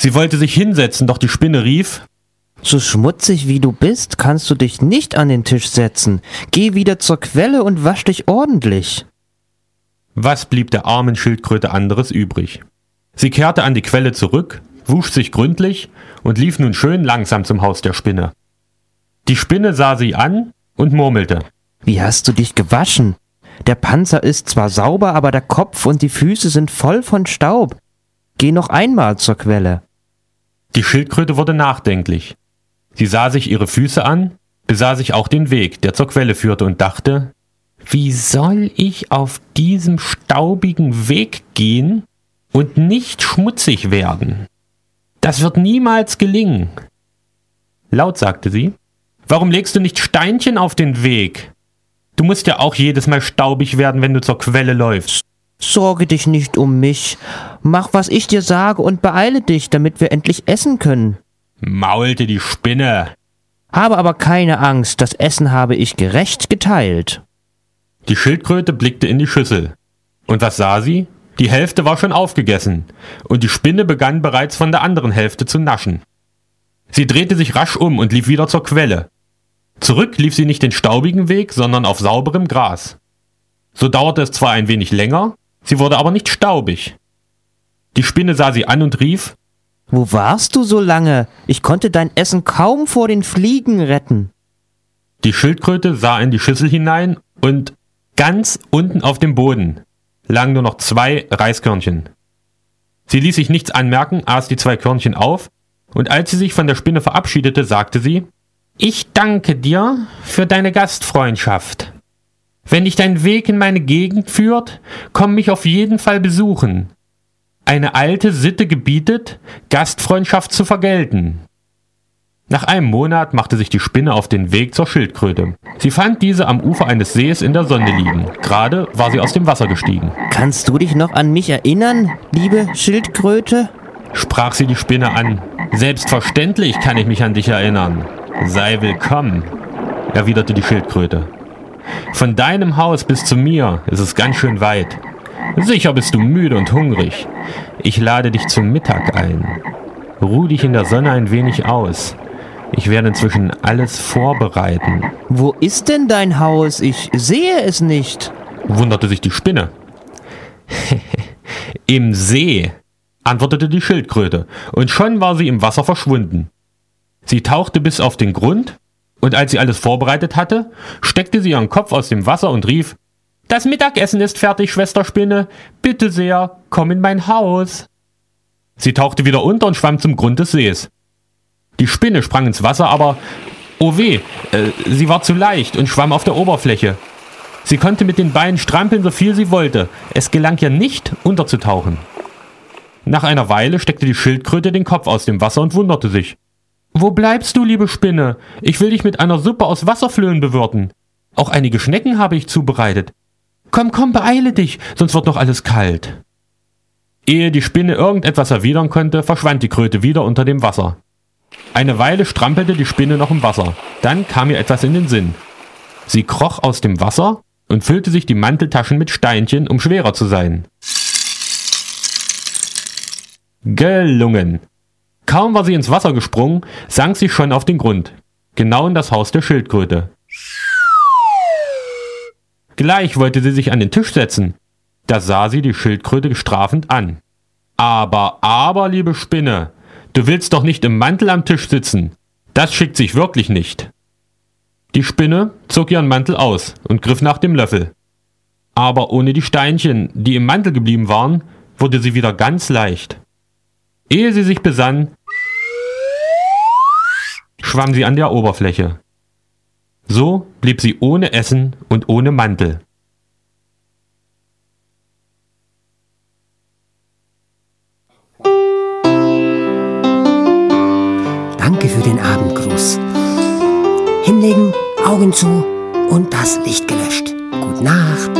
Sie wollte sich hinsetzen, doch die Spinne rief: So schmutzig wie du bist, kannst du dich nicht an den Tisch setzen. Geh wieder zur Quelle und wasch dich ordentlich. Was blieb der armen Schildkröte anderes übrig? Sie kehrte an die Quelle zurück, wusch sich gründlich und lief nun schön langsam zum Haus der Spinne. Die Spinne sah sie an und murmelte: Wie hast du dich gewaschen? Der Panzer ist zwar sauber, aber der Kopf und die Füße sind voll von Staub. Geh noch einmal zur Quelle. Die Schildkröte wurde nachdenklich. Sie sah sich ihre Füße an, besah sich auch den Weg, der zur Quelle führte, und dachte: Wie soll ich auf diesem staubigen Weg gehen und nicht schmutzig werden? Das wird niemals gelingen. Laut sagte sie: Warum legst du nicht Steinchen auf den Weg? Du musst ja auch jedes Mal staubig werden, wenn du zur Quelle läufst. Sorge dich nicht um mich. Mach, was ich dir sage und beeile dich, damit wir endlich essen können. Maulte die Spinne. Habe aber keine Angst, das Essen habe ich gerecht geteilt. Die Schildkröte blickte in die Schüssel. Und was sah sie? Die Hälfte war schon aufgegessen, und die Spinne begann bereits von der anderen Hälfte zu naschen. Sie drehte sich rasch um und lief wieder zur Quelle. Zurück lief sie nicht den staubigen Weg, sondern auf sauberem Gras. So dauerte es zwar ein wenig länger, sie wurde aber nicht staubig. Die Spinne sah sie an und rief: Wo warst du so lange? Ich konnte dein Essen kaum vor den Fliegen retten. Die Schildkröte sah in die Schüssel hinein und ganz unten auf dem Boden lagen nur noch 2 Reiskörnchen. Sie ließ sich nichts anmerken, aß die 2 Körnchen auf, und als sie sich von der Spinne verabschiedete, sagte sie: Ich danke dir für deine Gastfreundschaft. Wenn dich dein Weg in meine Gegend führt, komm mich auf jeden Fall besuchen. Eine alte Sitte gebietet, Gastfreundschaft zu vergelten. Nach einem Monat machte sich die Spinne auf den Weg zur Schildkröte. Sie fand diese am Ufer eines Sees in der Sonne liegen. Gerade war sie aus dem Wasser gestiegen. Kannst du dich noch an mich erinnern, liebe Schildkröte? Sprach sie die Spinne an. Selbstverständlich kann ich mich an dich erinnern. Sei willkommen, erwiderte die Schildkröte. Von deinem Haus bis zu mir ist es ganz schön weit. Sicher bist du müde und hungrig. Ich lade dich zum Mittag ein. Ruh dich in der Sonne ein wenig aus. Ich werde inzwischen alles vorbereiten. Wo ist denn dein Haus? Ich sehe es nicht, wunderte sich die Spinne. Im See, antwortete die Schildkröte, und schon war sie im Wasser verschwunden. Sie tauchte bis auf den Grund, und als sie alles vorbereitet hatte, steckte sie ihren Kopf aus dem Wasser und rief: Das Mittagessen ist fertig, Schwester Spinne. Bitte sehr, komm in mein Haus. Sie tauchte wieder unter und schwamm zum Grund des Sees. Die Spinne sprang ins Wasser, aber, oh weh, sie war zu leicht und schwamm auf der Oberfläche. Sie konnte mit den Beinen strampeln, so viel sie wollte. Es gelang ihr nicht, unterzutauchen. Nach einer Weile steckte die Schildkröte den Kopf aus dem Wasser und wunderte sich. Wo bleibst du, liebe Spinne? Ich will dich mit einer Suppe aus Wasserflöhen bewirten. Auch einige Schnecken habe ich zubereitet. Komm, beeile dich, sonst wird noch alles kalt. Ehe die Spinne irgendetwas erwidern konnte, verschwand die Kröte wieder unter dem Wasser. Eine Weile strampelte die Spinne noch im Wasser. Dann kam ihr etwas in den Sinn. Sie kroch aus dem Wasser und füllte sich die Manteltaschen mit Steinchen, um schwerer zu sein. Gelungen! Kaum war sie ins Wasser gesprungen, sank sie schon auf den Grund, genau in das Haus der Schildkröte. Gleich wollte sie sich an den Tisch setzen. Da sah sie die Schildkröte strafend an. Aber, liebe Spinne, du willst doch nicht im Mantel am Tisch sitzen. Das schickt sich wirklich nicht. Die Spinne zog ihren Mantel aus und griff nach dem Löffel. Aber ohne die Steinchen, die im Mantel geblieben waren, wurde sie wieder ganz leicht. Ehe sie sich besann, schwamm sie an der Oberfläche. So blieb sie ohne Essen und ohne Mantel. Danke für den Abendgruß. Hinlegen, Augen zu und das Licht gelöscht. Gute Nacht.